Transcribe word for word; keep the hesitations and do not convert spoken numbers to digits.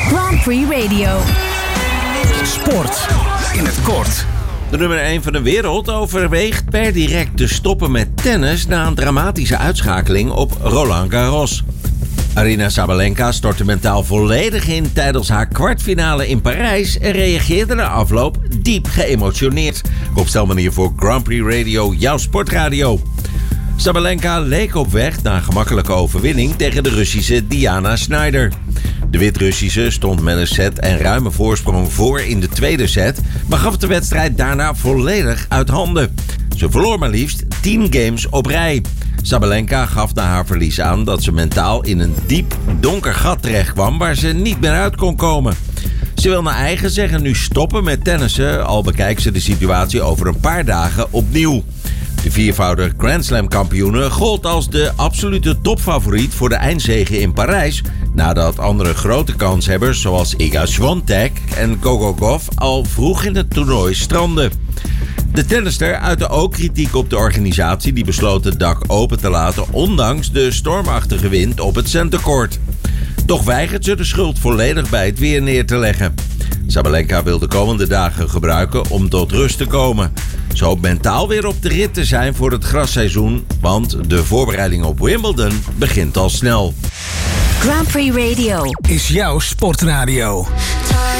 Grand Prix Radio. Sport in het kort. De nummer één van de wereld overweegt per direct te stoppen met tennis na een dramatische uitschakeling op Roland Garros. Aryna Sabalenka stortte mentaal volledig in tijdens haar kwartfinale in Parijs en reageerde na afloop diep geëmotioneerd. Rob Stelman hier voor Grand Prix Radio, jouw sportradio. Sabalenka leek op weg naar een gemakkelijke overwinning tegen de Russische Diana Schneider. De Wit-Russische stond met een set en ruime voorsprong voor in de tweede set, maar gaf de wedstrijd daarna volledig uit handen. Ze verloor maar liefst tien games op rij. Sabalenka gaf na haar verlies aan dat ze mentaal in een diep, donker gat terechtkwam waar ze niet meer uit kon komen. Ze wil naar eigen zeggen nu stoppen met tennissen, al bekijkt ze de situatie over een paar dagen opnieuw. De viervoudige Grand Slam kampioene gold als de absolute topfavoriet voor de eindzege in Parijs, nadat andere grote kanshebbers zoals Iga Swiatek en Coco Gauff al vroeg in het toernooi strandden. De tennister uitte ook kritiek op de organisatie die besloot het dak open te laten ondanks de stormachtige wind op het centercourt. Toch weigert ze de schuld volledig bij het weer neer te leggen. Sabalenka wil de komende dagen gebruiken om tot rust te komen. Ze hoopt mentaal weer op de rit te zijn voor het grasseizoen, want de voorbereiding op Wimbledon begint al snel. Grand Prix Radio is jouw sportradio.